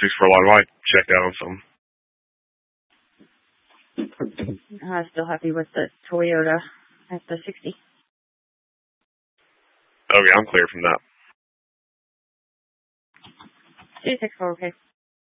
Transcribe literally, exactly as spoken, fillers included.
basics for a lot of mine. Checked out on some. I'm still happy with the Toyota at the sixty. Okay, I'm clear from that. two six four, okay.